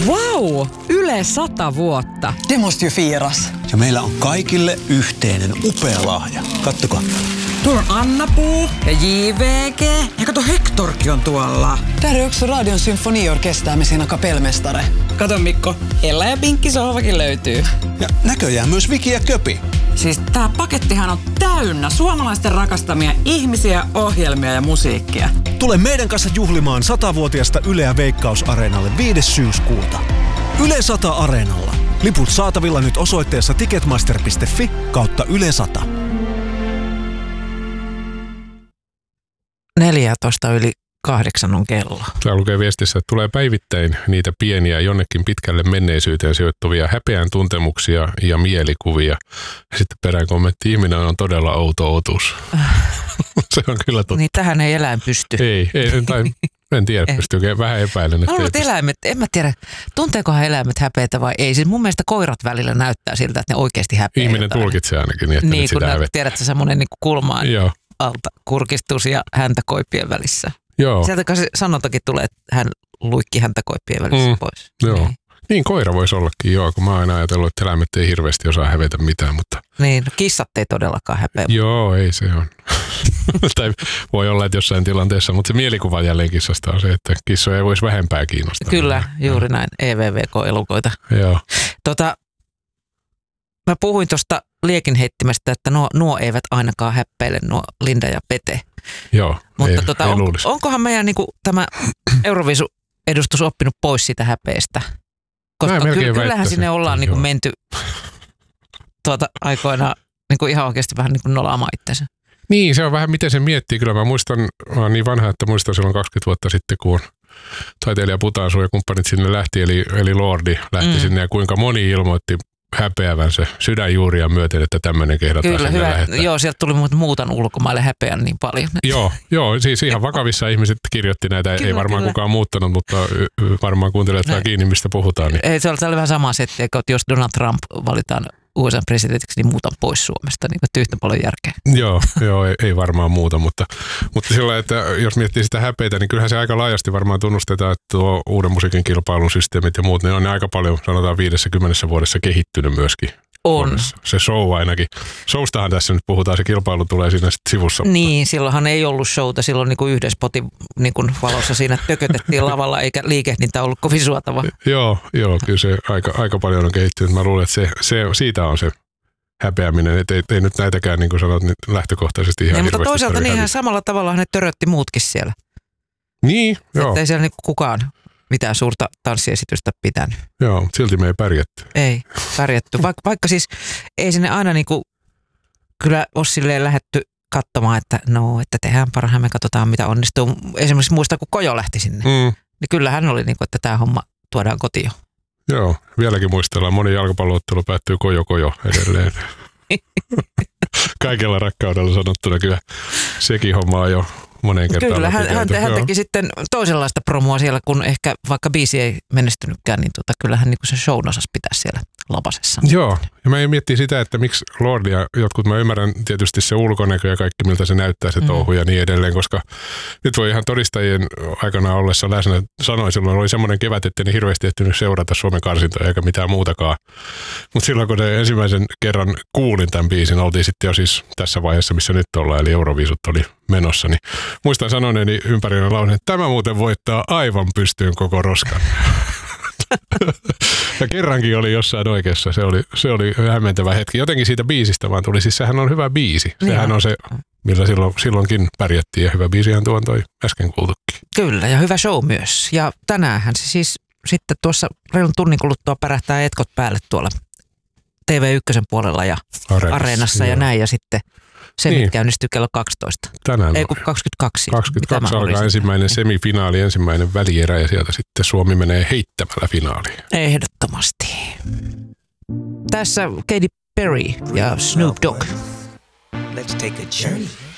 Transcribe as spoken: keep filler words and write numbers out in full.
Wow! Yle sata vuotta. Det måste ju firas. Ja meillä on kaikille yhteinen upea lahja. Kattokaa. Tuolla on Anna-Puu ja J V G. Ja kato, Hektorkin on tuolla. Där är också Radion symfoniorkester med sina kapellmästare. Kato Mikko, Ella ja Pinkki sohvakin löytyy. Ja näköjään myös Viki ja Köpi. Siis tää pakettihan on täynnä suomalaisten rakastamia ihmisiä, ohjelmia ja musiikkia. Tule meidän kanssa juhlimaan satavuotiasta Yleä Veikkaus-areenalle viides syyskuuta. Yle sata Areenalla. Liput saatavilla nyt osoitteessa ticketmaster piste fi kautta Yle sata. neljätoista yli kahdeksan on kello. Tää lukee viestissä, että tulee päivittäin niitä pieniä jonnekin pitkälle menneisyyteen sijoittuvia häpeän tuntemuksia ja mielikuvia. Ja sitten perään kommentti, ihminen on todella outo otus. Se on kyllä totta. Niin tähän ei eläin pysty. Ei, ei tai en tiedä, pystyykö vähän epäilen. Mä luulen, että eläimet, en mä tiedä, tunteekohan eläimet häpeitä vai ei. Siis mun mielestä koirat välillä näyttää siltä, että ne oikeasti häpeää. Ihminen jotain. Tulkitsee ainakin niin, että niin, nyt sitä kun tiedätkö semmoinen niin kulmaan Joo. alta kurkistus ja häntäkoipien välissä. Joo. Sieltä se sanontakin tulee, että hän luikki häntäkoipien välissä mm, pois. Joo. Niin. niin koira voisi ollakin, joo, kun mä oon aina ajatellut, että eläimet ei hirveästi osaa hävetä mitään, mutta... Niin, no kissat ei todellakaan häpeä. Joo, ei se on. tai voi olla, että jossain tilanteessa, mutta se mielikuva jälleen kissasta on se, että kissoja ei voisi vähempää kiinnostaa. Kyllä, juuri näin, E V V K-elukoita. Joo. Tota, mä puhuin tuosta liekinheittimestä, että nuo, nuo eivät ainakaan häppeile, nuo Linda ja Pete. Joo, mutta ei, tota, ei on, luulisi. onkohan meidän niinku, tämä Euroviisu-edustus oppinut pois siitä häpeestä? Koska ky- kyllähän sinne ollaan niinku menty tuota aikoinaan niinku ihan oikeasti vähän niinku nolaamaan itsensä. Niin, se on vähän miten se miettii. Kyllä mä muistan, mä oon niin vanha, että muistan silloin kaksikymmentä vuotta sitten, kun taiteilija Putansu ja kumppanit sinne lähti, eli, eli Lordi lähti mm. sinne ja kuinka moni ilmoitti häpeävänsä sydänjuuria myöten, että tämmöinen kehdataan Kyllä, sinne hyvä. lähettää. Joo, sieltä tuli muuten muutan ulkomaille häpeän niin paljon. Joo, joo, siis ihan vakavissa ihmiset kirjoitti näitä, kyllä, ei varmaan kyllä. kukaan muuttanut, mutta varmaan kuuntelee kiinni, mistä puhutaan. Niin. Ei, se oli vähän sama setti, että jos Donald Trump valitaan U S A presidentiksi, niin muutan pois Suomesta, niin kuin yhtä paljon järkeä. Joo, joo ei, ei varmaan muuta, mutta, mutta sillä että jos miettii sitä häpeitä, niin kyllähän se aika laajasti varmaan tunnustetaan, että tuo uuden musiikin kilpailun systeemit ja muut, ne on ne aika paljon, sanotaan viidessä kymmenessä vuodessa kehittynyt myöskin. On. Se show ainakin. Showstahan tässä nyt puhutaan, se kilpailu tulee siinä sitten sivussa. Niin, silloinhan ei ollut showta, silloin niin kuin yhden spotin niin kuin valossa siinä tökötettiin lavalla, eikä liikehdintä ollut kovin suotava. Joo, joo, kyllä se aika, aika paljon on kehittynyt. Mä luulen, että se, se, siitä on se häpeäminen, että ei, ei nyt näitäkään, niin kuin sanot, niin lähtökohtaisesti ihan niin, hirveästi. Mutta toisaalta niinhän samalla tavalla ne törötti muutkin siellä. Niin, joo. Että ei siellä niin kukaan mitään suurta tanssiesitystä pitänyt. Joo, silti me ei pärjätty. Ei pärjätty, vaikka, vaikka siis ei sinne aina niinku kyllä ole silleen lähdetty katsomaan, että no, että tehdään parhaamme, katsotaan mitä onnistuu. Esimerkiksi muistaa, kun Kojo lähti sinne, mm. niin kyllä hän oli niinku, että tämä homma tuodaan kotiin. Joo, vieläkin muistellaan. Moni jalkapalloottelu päättyy Kojo Kojo edelleen. Kaikella rakkaudella sanottuna kyllä sekin homma on jo moneen kertaan. Kyllä, hän, hän, hän teki sitten toisenlaista promoa siellä, kun ehkä vaikka biisi ei menestynytkään, niin tota, kyllähän niin se shown osasi pitää siellä lapasessa. Joo, ja mä miettii sitä, että miksi Lordia, jotkut mä ymmärrän tietysti se ulkonäkö ja kaikki, miltä se näyttää se touhu ja niin edelleen, koska nyt voi ihan todistajien aikana ollessa läsnä, sanoin silloin, oli semmoinen kevät, että ne hirveästi ehtinyt seurata Suomen karsintoja eikä mitään muutakaan. Mutta silloin, kun ne ensimmäisen kerran kuulin tämän biisin, oltiin sitten jo siis tässä vaiheessa, missä nyt ollaan, eli Euroviisut oli menossa, niin muistan sanoneeni ympärillä laulun, että tämä muuten voittaa aivan pystyyn koko roskan. Ja kerrankin oli jossain oikeassa, se oli, se oli hämmentävä hetki. Jotenkin siitä biisistä vaan tuli, siis sehän on hyvä biisi. Sehän on se, millä silloin, silloinkin pärjättiin ja hyvä biisihän tuon toi äsken kuultukin. Kyllä ja hyvä show myös. Ja tänäänhän se siis sitten tuossa reilun tunnin kuluttua pärähtää etkot päälle tuolla T V yksi puolella ja Areenassa, Areenassa ja näin ja sitten se niin. Käynnistyy kello kaksitoista. Tänään ei kun kaksikymmentäkaksi. kaksikymmentäkaksi alkaa ensimmäinen semifinaali, ensimmäinen välierä ja sieltä sitten Suomi menee heittämällä finaaliin. Ehdottomasti. Tässä Katy Perry ja Snoop Dogg. Let's take a journey.